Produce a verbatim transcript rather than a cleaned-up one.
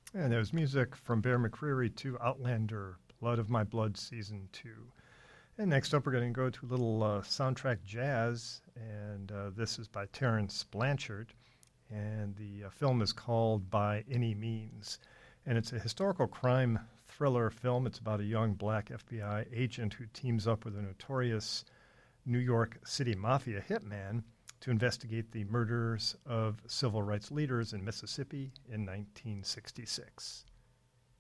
And there was music from Bear McCreary to Outlander, Blood of My Blood Season two. And next up, we're going to go to a little uh, soundtrack jazz, and uh, this is by Terence Blanchard, and the uh, film is called By Any Means. And it's a historical crime thriller film. It's about a young black F B I agent who teams up with a notorious New York City mafia hitman to investigate the murders of civil rights leaders in Mississippi in nineteen sixty-six.